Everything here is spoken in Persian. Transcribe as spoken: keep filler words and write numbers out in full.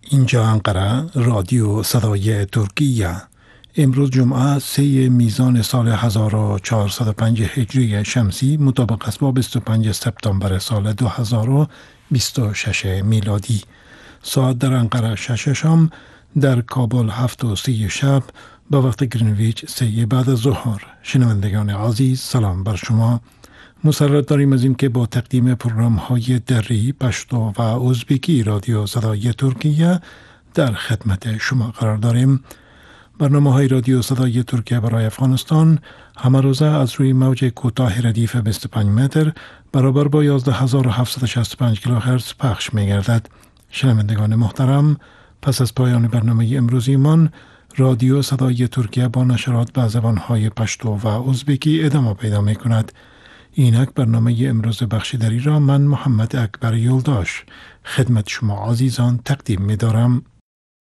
اینجا انقره رادیو صدای ترکیه. امروز جمعه سه میزان سال هزار و چهارصد و پنج هجری شمسی مطابق است با بیست و پنج سپتامبر سال دو هزار و بیست و شش میلادی. ساعت در انقره شش شام، در کابل هفت و سی شب، به وقت گرینویچ سه بعد از ظهر. شنوندگان عزیز، سلام بر شما. مسرت داریم از این که با تقدیم پروگرام های دری، پشتو و ازبکی رادیو صدای ترکیه در خدمت شما قرار داریم. برنامه های رادیو صدای ترکیه برای افغانستان همه روزه از روی موج کوتاه ردیف بیست و پنج متر برابر با یازده هزار و هفتصد و شصت و پنج کیلوهرتز پخش می گردد. شنوندگان محترم، پس از پایان برنامه امروزی من، رادیو صدای ترکیه با نشرات به زبانهای پشتو و ازبکی ادامه پیدا می کند. اینک برنامه امروز بخش دری را من محمد اکبر یلداش خدمت شما عزیزان تقدیم می دارم.